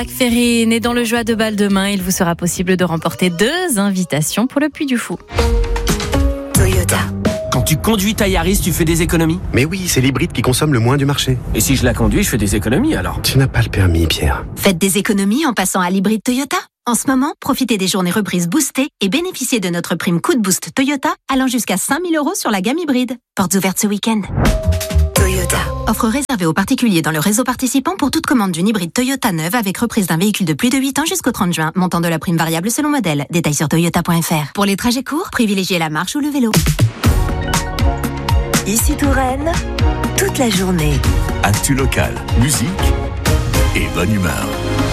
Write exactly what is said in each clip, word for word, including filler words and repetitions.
Jacques Ferry, né dans le Joie de Bâle demain, il vous sera possible de remporter deux invitations pour le Puy du Fou. Toyota. Quand tu conduis ta Yaris, tu fais des économies ? Mais oui, c'est l'hybride qui consomme le moins du marché. Et si je la conduis, je fais des économies alors ? Tu n'as pas le permis, Pierre. Faites des économies en passant à l'hybride Toyota. En ce moment, profitez des journées reprises boostées et bénéficiez de notre prime coup de boost Toyota allant jusqu'à cinq mille euros sur la gamme hybride. Portes ouvertes ce week-end. Toyota. Offre réservée aux particuliers dans le réseau participant pour toute commande d'une hybride Toyota neuve avec reprise d'un véhicule de plus de huit ans jusqu'au trente juin. Montant de la prime variable selon modèle. Détails sur toyota point f r. Pour les trajets courts, privilégiez la marche ou le vélo. Ici Touraine, toute la journée. Actu locale, musique et bonne humeur.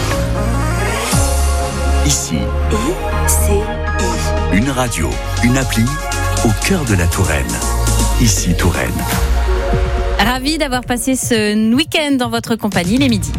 Ici, I C I. une radio, une appli au cœur de la Touraine. Ici Touraine. Ravi d'avoir passé ce week-end dans votre compagnie, les midis.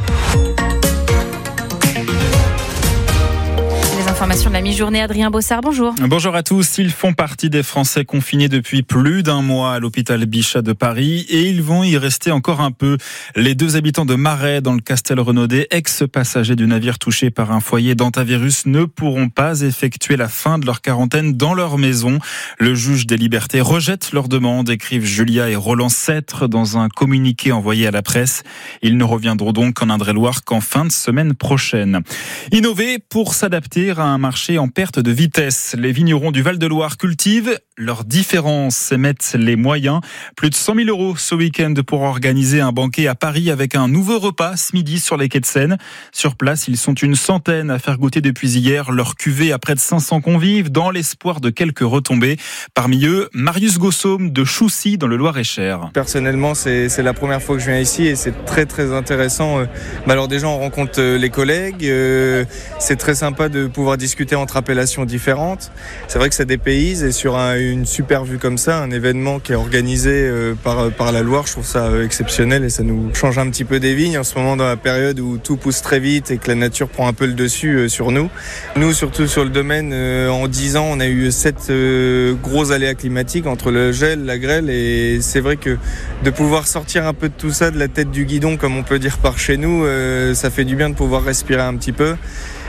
Information de la mi-journée, Adrien Bossard, bonjour. Bonjour à tous, ils font partie des Français confinés depuis plus d'un mois à l'hôpital Bichat de Paris et ils vont y rester encore un peu. Les deux habitants de Marais dans le Castelrenaudet, ex-passagers du navire touché par un foyer d'hantavirus, ne pourront pas effectuer la fin de leur quarantaine dans leur maison. Le juge des libertés rejette leur demande, écrivent Julia et Roland Sêtre dans un communiqué envoyé à la presse. Ils ne reviendront donc en Indre-et-Loire qu'en fin de semaine prochaine. Innover pour s'adapter à un marché en perte de vitesse. Les vignerons du Val-de-Loire cultivent leurs différences et mettent les moyens. Plus de cent mille euros ce week-end pour organiser un banquet à Paris avec un nouveau repas ce midi sur les quais de Seine. Sur place, ils sont une centaine à faire goûter depuis hier leur cuvée à près de cinq cents convives dans l'espoir de quelques retombées. Parmi eux, Marius Gossaume de Choussy dans le Loir-et-Cher. Personnellement, c'est, c'est la première fois que je viens ici et c'est très très intéressant. Bah alors déjà, on rencontre les collègues. Euh, c'est très sympa de pouvoir discuter entre appellations différentes. C'est vrai que ça dépayse et sur un, une super vue comme ça, un événement qui est organisé euh, par, par la Loire, je trouve ça euh, exceptionnel et ça nous change un petit peu des vignes en ce moment dans la période où tout pousse très vite et que la nature prend un peu le dessus euh, sur nous. Nous, surtout sur le domaine, euh, en dix ans, on a eu sept euh, gros aléas climatiques entre le gel, la grêle et c'est vrai que de pouvoir sortir un peu de tout ça, de la tête du guidon, comme on peut dire par chez nous, euh, ça fait du bien de pouvoir respirer un petit peu.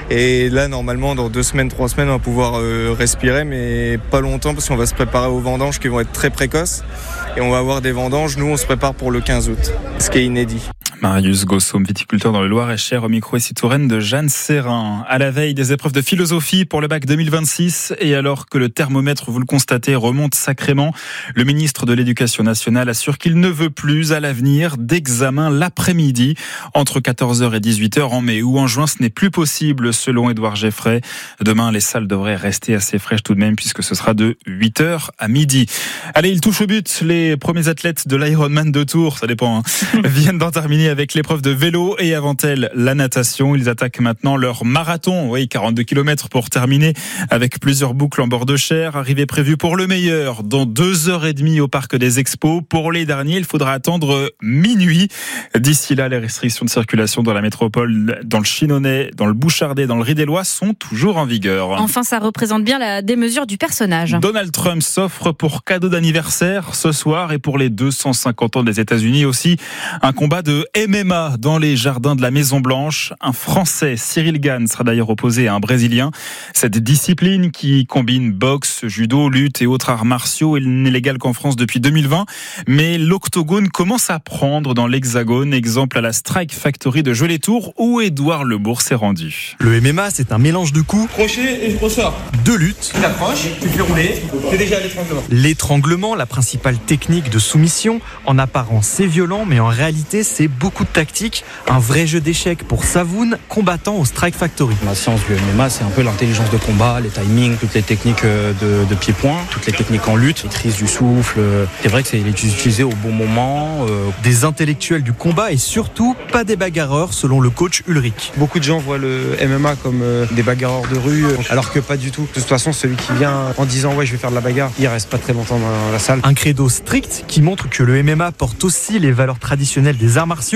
Et là, normalement, dans deux semaines, trois semaines, on va pouvoir euh, respirer, mais pas longtemps parce qu'on va se préparer aux vendanges qui vont être très précoces. Et on va avoir des vendanges. Nous, on se prépare pour le quinze août, ce qui est inédit. Marius Gossaume, viticulteur dans le Loir-et-Cher, au micro ici Touraine de Jeanne Serrin. À la veille des épreuves de philosophie pour le bac deux mille vingt-six, et alors que le thermomètre, vous le constatez, remonte sacrément, le ministre de l'Éducation nationale assure qu'il ne veut plus à l'avenir d'examen l'après-midi entre quatorze heures et dix-huit heures en mai ou en juin. Ce n'est plus possible selon Édouard Geffray. Demain, les salles devraient rester assez fraîches tout de même puisque ce sera de huit heures à midi. Allez, il touche au but. Les premiers athlètes de l'Ironman de Tours, ça dépend, hein, viennent d'en terminer avec l'épreuve de vélo et avant elle la natation. Ils attaquent maintenant leur marathon, oui, quarante-deux kilomètres pour terminer avec plusieurs boucles en bord de chair. Arrivée prévue pour le meilleur dans deux heures et demie au parc des Expos. Pour les derniers, il faudra attendre minuit. D'ici là, les restrictions de circulation dans la métropole, dans le Chinonais, dans le Bouchardais, dans le Ridélois sont toujours en vigueur. Enfin, ça représente bien la démesure du personnage. Donald Trump s'offre pour cadeau d'anniversaire ce soir et pour les deux cent cinquante ans des États-Unis aussi un combat de M M A dans les jardins de la Maison-Blanche. Un Français, Cyril Gane, sera d'ailleurs opposé à un Brésilien. Cette discipline qui combine boxe, judo, lutte et autres arts martiaux n'est légale qu'en France depuis deux mille vingt. Mais l'octogone commence à prendre dans l'Hexagone. Exemple à la Strike Factory de Jeux-les-Tours où Édouard Lebourg s'est rendu. Le M M A, c'est un mélange de coups, crochet et ressort, de lutte, tu t'approches, tu fais rouler, c'est déjà l'étranglement. L'étranglement, la principale technique de soumission. En apparence, c'est violent, mais en réalité, c'est beaucoup de tactique. Un vrai jeu d'échecs pour Savoun, combattant au Strike Factory. La science du M M A, c'est un peu l'intelligence de combat, les timings, toutes les techniques de, de pied-point, toutes les techniques en lutte, maîtrise du souffle. C'est vrai que c'est utilisé au bon moment. Euh... Des intellectuels du combat et surtout pas des bagarreurs, selon le coach Ulrich. Beaucoup de gens voient le M M A comme des bagarreurs de rue, alors que pas du tout. De toute façon, celui qui vient en disant ouais, je vais faire de la bagarre, il reste pas très longtemps dans la salle. Un credo strict qui montre que le M M A porte aussi les valeurs traditionnelles des arts martiaux.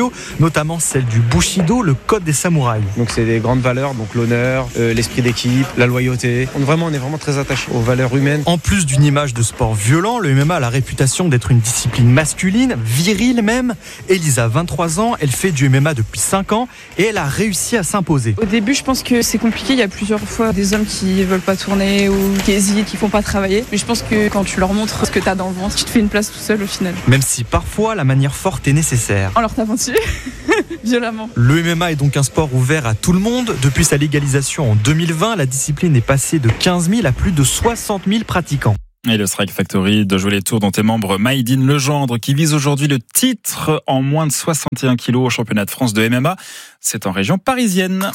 mondiaux, notamment celle du Bushido, le code des samouraïs. Donc c'est des grandes valeurs, donc l'honneur, euh, l'esprit d'équipe, la loyauté. On, vraiment, on est vraiment très attaché aux valeurs humaines. En plus d'une image de sport violent, le M M A a la réputation d'être une discipline masculine, virile même. Elisa a vingt-trois ans, elle fait du M M A depuis cinq ans et elle a réussi à s'imposer. Au début, je pense que c'est compliqué. Il y a plusieurs fois des hommes qui veulent pas tourner ou qui hésitent, qui font pas travailler. Mais je pense que quand tu leur montres ce que t'as dans le ventre, tu te fais une place tout seul au final. Même si parfois la manière forte est nécessaire. En leur tapant dessus, violemment. Le M M A est donc un sport ouvert à tout le monde. Depuis sa légalisation en deux mille vingt, la discipline est passée de quinze mille à plus de soixante mille pratiquants. Et le Strike Factory de jouer les tours dont est membre Maïdine Legendre qui vise aujourd'hui le titre en moins de soixante et un kilos au championnat de France de M M A. C'est en région parisienne.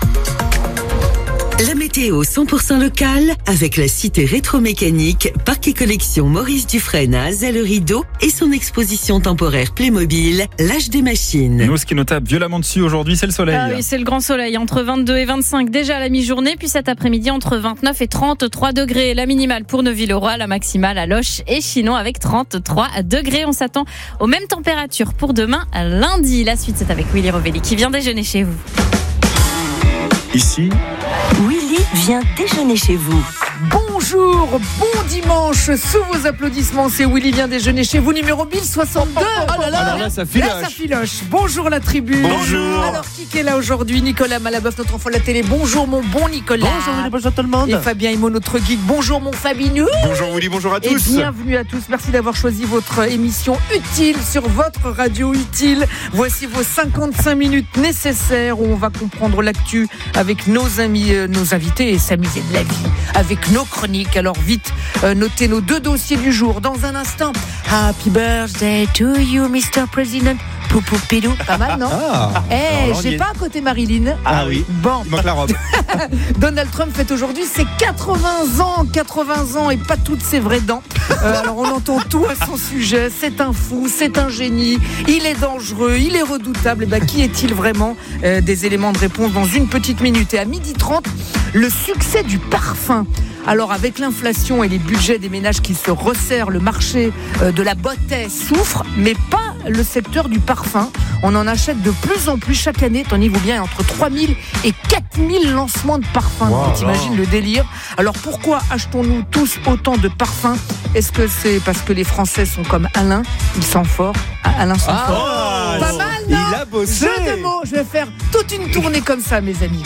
La météo cent pour cent locale avec la cité rétromécanique, parc et collection Maurice Dufresne à Azay-le-Rideau et son exposition temporaire Playmobil, l'âge des machines. Nous, ce qui nous tape violemment dessus aujourd'hui, c'est le soleil. Ah oui, c'est le grand soleil, entre vingt-deux et vingt-cinq déjà à la mi-journée, puis cet après-midi entre vingt-neuf et trente-trois degrés. La minimale pour Neuville-au-Roi, la maximale à Loches et Chinon avec trente-trois degrés. On s'attend aux mêmes températures pour demain, lundi. La suite, c'est avec Willy Rovelli qui vient déjeuner chez vous. Ici, Willy vient déjeuner chez vous. Bonjour, bon dimanche, sous vos applaudissements, c'est Willy vient déjeuner chez vous, numéro mille soixante-deux. Oh là là, Alors là, ça filoche. là, ça filoche. Bonjour la tribu. Bonjour. Alors, qui est là aujourd'hui? Nicolas Malaboeuf, notre enfant de la télé. Bonjour mon bon Nicolas. Bonjour Willy, bonjour tout le monde. Et Fabien Immo, notre geek. Bonjour mon Fabinou. Bonjour Willy, bonjour à tous. Et bienvenue à tous. Merci d'avoir choisi votre émission utile sur votre radio utile. Voici vos cinquante-cinq minutes nécessaires où on va comprendre l'actu avec nos amis, euh, nos invités et s'amuser de la vie avec nos chroniques. Alors vite, euh, notez nos deux dossiers du jour. Dans un instant, Happy birthday to you, mister President. Poupou Pidou, pas mal, non? Ah, Eh, alors, j'ai est... pas à côté Marilyn. Ah oui. Bon. Il manque la robe. Donald Trump fête aujourd'hui ses quatre-vingts ans, quatre-vingts ans et pas toutes ses vraies dents. Euh, alors on entend tout à son sujet. C'est un fou, c'est un génie. Il est dangereux, il est redoutable. Et ben qui est-il vraiment? euh, Des éléments de réponse dans une petite minute. Et à midi trente, le succès du parfum. Alors avec l'inflation et les budgets des ménages qui se resserrent, le marché de la beauté souffre, mais pas le secteur du parfum. On en achète de plus en plus chaque année, tenez-vous bien, entre trois mille et quatre mille lancements de parfums. Wow, t'imagines le délire? Alors pourquoi achetons-nous tous autant de parfums? Est-ce que c'est parce que les Français sont comme Alain? Ils sont forts. Alain sont ah, forts. Oh, pas mal, non? Il a bossé. Jeu de mots, je vais faire toute une tournée comme ça, mes amis.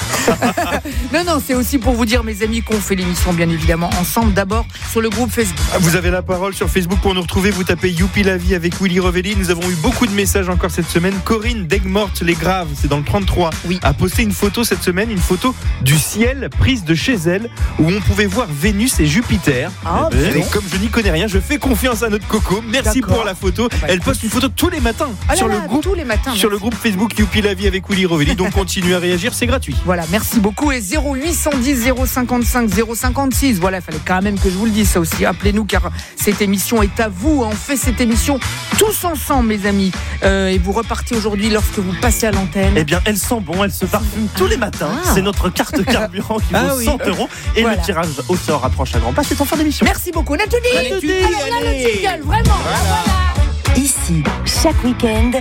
non, non, c'est aussi pour vous dire, mes amis, qu'on fait l'émission, bien évidemment, ensemble. D'abord, sur le groupe Facebook. Vous avez la parole sur Facebook pour nous retrouver. Vous tapez Youpi la vie avec Willy Rovelli. Nous avons eu beaucoup de messages encore cette semaine. Corinne d'Aigues-Mortes, les Graves, c'est dans le trente-trois, oui. a posté une photo cette semaine, une photo du ciel prise de chez elle, où on pouvait voir Vénus et Jupiter. Ah, et comme je n'y connais rien, je fais confiance à notre Coco. Merci D'accord. pour la photo. Bah, elle poste une photo tous les matins ah sur, là le là, groupe, tous les matins, sur le groupe Facebook Youpi la vie avec Willy Rovelli. Donc continuez à réagir, c'est gratuit. Voilà, merci beaucoup. Et zéro huit cent dix zéro cinquante-cinq zéro cinquante-six. Voilà, il fallait quand même que je vous le dise ça aussi. Appelez-nous car cette émission est à vous. On fait cette émission tous ensemble, mes amis. Euh, et vous repartez aujourd'hui lorsque vous passez à l'antenne. Eh bien, elle sent bon, elle se parfume tous les matins. Ah. C'est notre carte carburant qui ah vaut oui. cent euros. Et voilà. Le tirage au sort approche à grands pas. C'est en fin d'émission. Merci beaucoup, Nathalie. Nathalie, alors là, le jingle, vraiment. Voilà. Voilà. Ici, chaque week-end,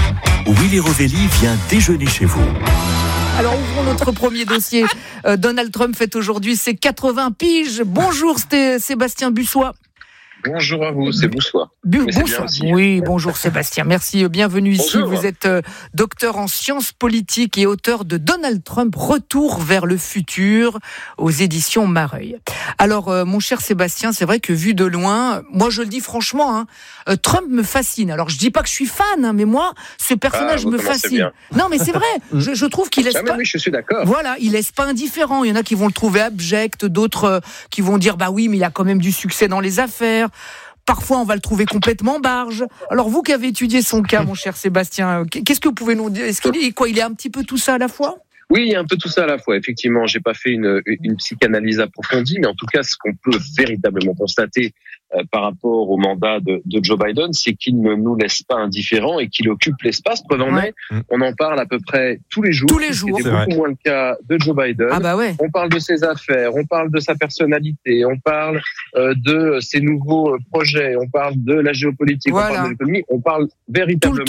Willy Rovelli vient déjeuner chez vous. Alors ouvrons notre premier dossier. Euh, Donald Trump fête aujourd'hui ses quatre-vingts piges. Bonjour Sébastien Bussois. Bonjour à vous, c'est Boussois. Bu- bonsoir. Oui, bonjour Sébastien. Merci, bienvenue ici. Bonjour. Vous êtes euh, docteur en sciences politiques et auteur de Donald Trump, Retour vers le futur aux éditions Mareuil. Alors, euh, mon cher Sébastien, c'est vrai que vu de loin, moi je le dis franchement, hein, euh, Trump me fascine. Alors, je dis pas que je suis fan, hein, mais moi, ce personnage ah, me fascine. Bien. Non, mais c'est vrai. je, je trouve qu'il laisse ah, pas. Oui, je suis d'accord. Voilà, il laisse pas indifférent. Il y en a qui vont le trouver abject, d'autres euh, qui vont dire bah oui, mais il a quand même du succès dans les affaires. Parfois, on va le trouver complètement barge. Alors, vous qui avez étudié son cas, mon cher Sébastien, qu'est-ce que vous pouvez nous dire? Est-ce qu'il est quoi? Il est un petit peu tout ça à la fois? Oui, il y a un peu tout ça à la fois. Effectivement, j'ai pas fait une, une psychanalyse approfondie, mais en tout cas, ce qu'on peut véritablement constater euh, par rapport au mandat de, de Joe Biden, c'est qu'il ne nous laisse pas indifférents et qu'il occupe l'espace. Preuve en est, ouais. on en parle à peu près tous les jours. Tous les jours. C'était beaucoup vrai. moins le cas de Joe Biden. Ah bah ouais. On parle de ses affaires, on parle de sa personnalité, on parle euh, de ses nouveaux projets, on parle de la géopolitique, voilà. on parle de l'économie, on parle véritablement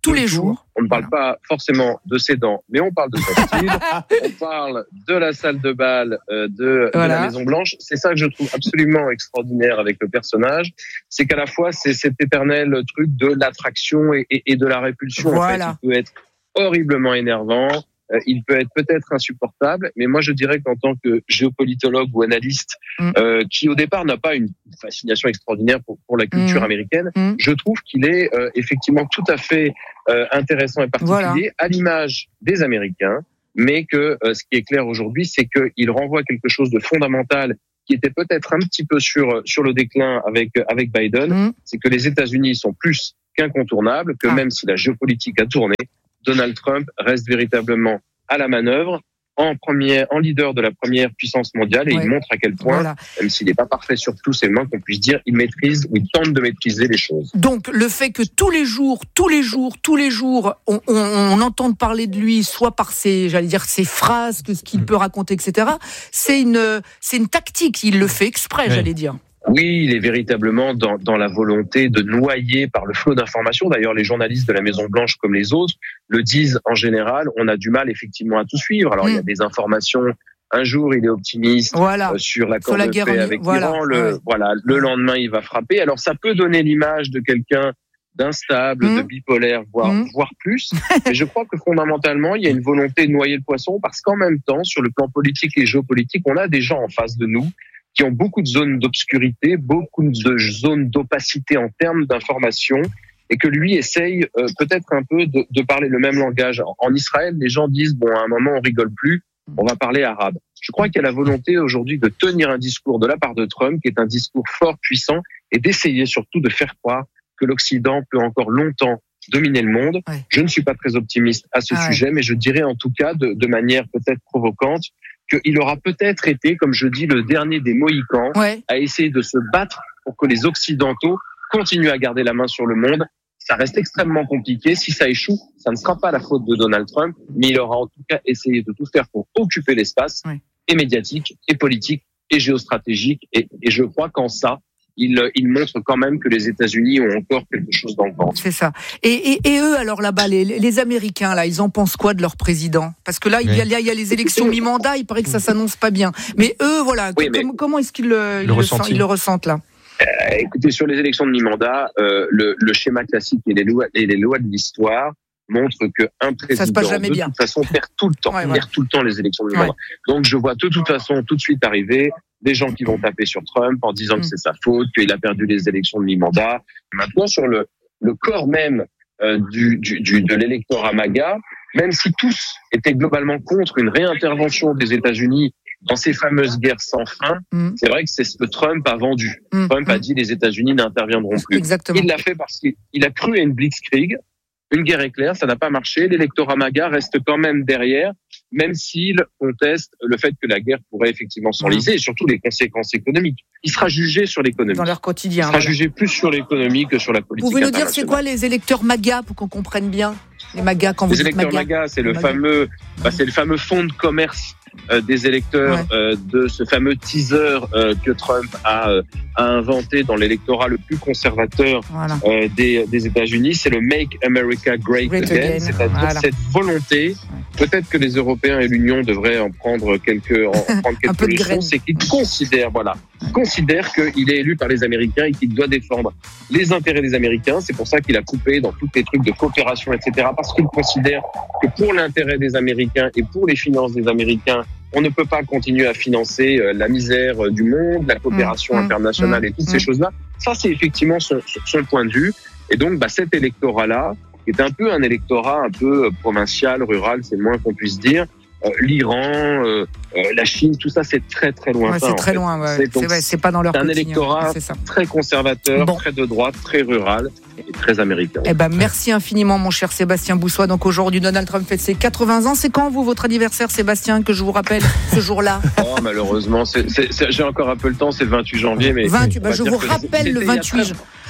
tous les jours. On ne parle voilà. pas forcément de ses dents, mais on parle de son style. On parle de la salle de bal, euh, de, voilà. de la Maison Blanche. C'est ça que je trouve absolument extraordinaire avec le personnage, c'est qu'à la fois c'est cet éternel truc de l'attraction et, et, et de la répulsion. Voilà. En fait, il peut être horriblement énervant. Il peut être peut-être insupportable, mais moi je dirais qu'en tant que géopolitologue ou analyste, mm. euh, qui au départ n'a pas une fascination extraordinaire pour, pour la culture mm. américaine, mm. je trouve qu'il est euh, effectivement tout à fait euh, intéressant et particulier, voilà. à l'image des Américains, mais que euh, ce qui est clair aujourd'hui, c'est qu'il renvoie quelque chose de fondamental qui était peut-être un petit peu sur sur le déclin avec avec Biden, mm. c'est que les États-Unis sont plus qu'incontournables, que ah. même si la géopolitique a tourné, Donald Trump reste véritablement à la manœuvre, en premier, en leader de la première puissance mondiale, et ouais. il montre à quel point, voilà. même s'il n'est pas parfait sur tous ses mains, qu'on puisse dire, il maîtrise ou il tente de maîtriser les choses. Donc le fait que tous les jours, tous les jours, tous les jours, on, on, on entende parler de lui, soit par ses, j'allais dire, ses phrases, que ce qu'il mmh. peut raconter, et cetera. C'est une, c'est une tactique. Il le fait exprès, oui. j'allais dire. Oui, il est véritablement dans, dans la volonté de noyer par le flot d'informations. D'ailleurs, les journalistes de la Maison-Blanche, comme les autres, le disent en général. On a du mal effectivement à tout suivre. Alors, mmh. il y a des informations. Un jour, il est optimiste voilà. euh, sur l'accord sur la de guerre paix avec voilà. l'Iran. Le, ouais. voilà, le lendemain, il va frapper. Alors, ça peut donner l'image de quelqu'un d'instable, mmh. de bipolaire, voire, mmh. voire plus. Mais je crois que fondamentalement, il y a une volonté de noyer le poisson parce qu'en même temps, sur le plan politique et géopolitique, on a des gens en face de nous qui ont beaucoup de zones d'obscurité, beaucoup de zones d'opacité en termes d'information, et que lui essaye euh, peut-être un peu de, de parler le même langage. En, en Israël, les gens disent, bon, à un moment, on rigole plus, on va parler arabe. Je crois qu'il y a la volonté aujourd'hui de tenir un discours de la part de Trump, qui est un discours fort, puissant, et d'essayer surtout de faire croire que l'Occident peut encore longtemps dominer le monde. Ouais. Je ne suis pas très optimiste à ce ah sujet, ouais. mais je dirais en tout cas, de, de manière peut-être provocante, qu'il aura peut-être été, comme je dis, le dernier des Mohicans ouais. à essayer de se battre pour que les Occidentaux continuent à garder la main sur le monde. Ça reste extrêmement compliqué. Si ça échoue, ça ne sera pas la faute de Donald Trump, mais il aura en tout cas essayé de tout faire pour occuper l'espace ouais. et médiatique, et politique, et géostratégique. Et, et je crois qu'en ça, Il, il montre quand même que les États-Unis ont encore quelque chose dans le ventre. C'est ça. Et, et, et eux, alors là-bas, les, les Américains, là, ils en pensent quoi de leur président ? Parce que là, oui. il, y a, il y a les élections mi-mandat, il paraît que ça s'annonce pas bien. Mais eux, voilà, oui, mais... comment est-ce qu'ils le, le, le, ils le ressentent là ? euh, Écoutez, sur les élections de mi-mandat, euh, le, le schéma classique et les lois, et les lois de l'histoire montrent qu'un président, de bien. toute façon, perd tout le temps. Ouais, ouais. perd tout le temps les élections de mi-mandat. Ouais. Donc, je vois de toute façon tout de suite arriver des gens qui vont taper sur Trump en disant mmh. que c'est sa faute, qu'il a perdu les élections de mi-mandat. Maintenant, sur le, le corps même euh, du, du, du, de l'électorat MAGA, même si tous étaient globalement contre une réintervention des États-Unis dans ces fameuses guerres sans fin, mmh. c'est vrai que c'est ce que Trump a vendu. Mmh. Trump mmh. a dit les États-Unis n'interviendront plus. Exactement. Il l'a fait parce qu'il a cru à une blitzkrieg, une guerre éclair, ça n'a pas marché. L'électorat MAGA reste quand même derrière, même s'il conteste le fait que la guerre pourrait effectivement s'enliser, mmh. et surtout les conséquences économiques. Il sera jugé sur l'économie. Dans leur quotidien. Il sera voilà. jugé plus sur l'économie que sur la politique. Vous pouvez nous dire c'est quoi les électeurs MAGA pour qu'on comprenne bien les MAGA quand vous les dites MAGA. Les électeurs MAGA, c'est le MAGA. fameux, bah, c'est le fameux fonds de commerce euh, des électeurs ouais. euh, de ce fameux teaser euh, que Trump a, euh, a inventé dans l'électorat le plus conservateur voilà. euh, des, des États-Unis. C'est le Make America Great, Great Again, again. C'est-à-dire voilà. cette volonté. Peut-être que les Européens et l'Union devraient en prendre quelques, en prendre quelques leçons. C'est qu'ils considèrent, voilà, considèrent qu'il est élu par les Américains et qu'il doit défendre les intérêts des Américains. C'est pour ça qu'il a coupé dans tous les trucs de coopération, et cetera. Parce qu'il considère que pour l'intérêt des Américains et pour les finances des Américains, on ne peut pas continuer à financer la misère du monde, la coopération mmh, internationale mmh, et toutes mmh. ces choses-là. Ça, c'est effectivement son, son point de vue. Et donc, bah, cet électorat-là, qui est un peu un électorat un peu provincial, rural, c'est le moins qu'on puisse dire. Euh, L'Iran, euh, euh, la Chine, tout ça, c'est très très lointain. Ouais, c'est très fait. loin, ouais. c'est, donc, c'est, ouais, c'est pas dans leur quotidien. C'est un électorat très conservateur, bon. très de droite, très rural et très américain. Eh ben, merci infiniment, mon cher Sébastien Boussois. Donc aujourd'hui, Donald Trump fête ses quatre-vingts ans. C'est quand, vous, votre anniversaire, Sébastien, que je vous rappelle ce jour-là? Oh, malheureusement, c'est, c'est, c'est, j'ai encore un peu le temps, c'est le vingt-huit janvier. Mais vingt-huit, bah, je vous rappelle le vingt-huit.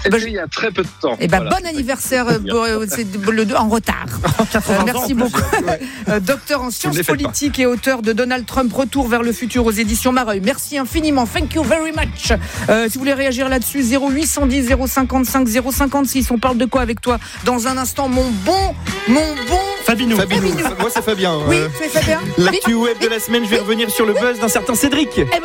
C'était il y a très peu de temps. Eh ben, Voilà. bon anniversaire, euh, euh, c'est le, en retard. Euh, merci beaucoup. Euh, docteur en sciences ne les faites politiques et auteur de Donald Trump, Retour vers le futur aux éditions Mareuil. Merci infiniment. Thank you very much. Euh, si vous voulez réagir là-dessus, zéro huit cent dix zéro cinquante-cinq zéro cinquante-six. On parle de quoi avec toi dans un instant, mon bon, mon bon. Fabinou. Fabinou. Moi, c'est Fabien. Oui, Euh, c'est Fabien. L'actu web de la semaine, je vais revenir sur le buzz d'un certain Cédric.